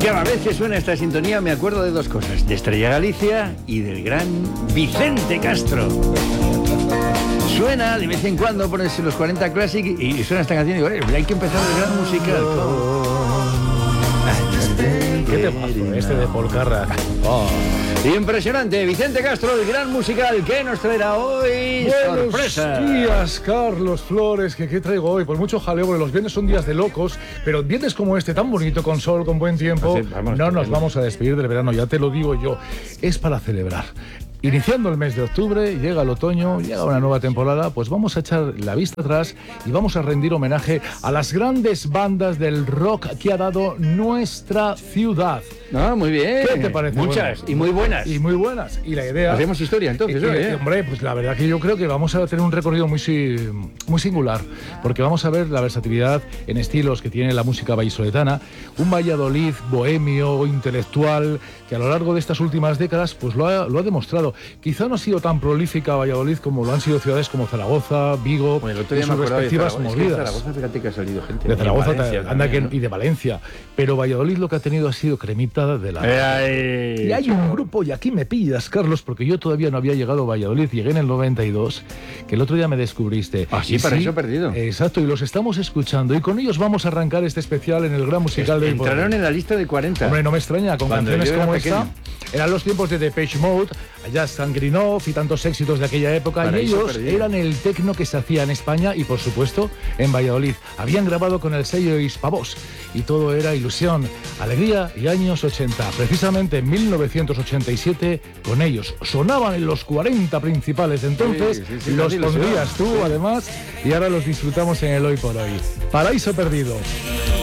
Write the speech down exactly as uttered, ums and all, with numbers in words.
Cada vez que suena esta sintonía me acuerdo de dos cosas, de Estrella Galicia y del gran Vicente Castro. Suena de vez en cuando, pones los cuarenta Classic y suena esta canción y digo, eh, hay que empezar el gran musical. ¿Qué temazo este de Paul Carrack? Oh. Impresionante, Vicente Castro, el gran musical que nos traerá hoy. Buenos sorpresa. días, Carlos Flores. ¿Qué, ¿Qué traigo hoy? Pues mucho jaleo, porque los viernes son días de locos, pero viernes como este, tan bonito, con sol, con buen tiempo, Así, vamos, no nos vamos. vamos a despedir del verano, ya te lo digo yo. Es para celebrar. Iniciando el mes de octubre, llega el otoño, llega una nueva temporada, pues vamos a echar la vista atrás y vamos a rendir homenaje a las grandes bandas del rock que ha dado nuestra ciudad. Ah, muy bien. ¿Qué te parece? Muchas Bueno, y muy buenas. Y muy buenas. Y la idea... Hacemos historia entonces, y, y, ¿eh? Hombre, pues la verdad que yo creo que vamos a tener un recorrido muy, si- muy singular, porque vamos a ver la versatilidad en estilos que tiene la música vallisoletana, un Valladolid bohemio, intelectual, que a lo largo de estas últimas décadas pues lo ha, lo ha demostrado. Quizá no ha sido tan prolífica Valladolid como lo han sido ciudades como Zaragoza, Vigo, Bueno, el otro y día me sus acordaba de respectivas Zaragoza. Es que de movidas. Zaragoza, fíjate que ha salido gente. De Y Zaragoza, Valencia anda también, que, ¿no? y de Valencia. Pero Valladolid lo que ha tenido ha sido cremita de la... Eh, ahí. Y hay un grupo, y aquí me pillas, Carlos, porque yo todavía no había llegado a Valladolid, llegué en el noventa y dos, que el otro día me descubriste. Ah, sí, Y paraíso perdido. Exacto, y los estamos escuchando, y con ellos vamos a arrancar este especial en el gran musical de... Entraron en la lista de cuarenta. Hombre, no me extraña, con Cuando canciones yo era como pequeño. esta. Eran los tiempos de Depeche Mode, allá Stan Greenhoff y tantos éxitos de aquella época. Paraíso y ellos perdido. eran el tecno que se hacía en España y, por supuesto, en Valladolid. Habían grabado con el sello Hispavox y todo era ilusión, alegría y años ochenta. Precisamente en mil novecientos ochenta y siete, con ellos sonaban en los cuarenta principales de entonces. Sí, sí, sí, los gran ilusión. pondrías tú, además, y ahora los disfrutamos en el Hoy por Hoy. Paraíso perdido.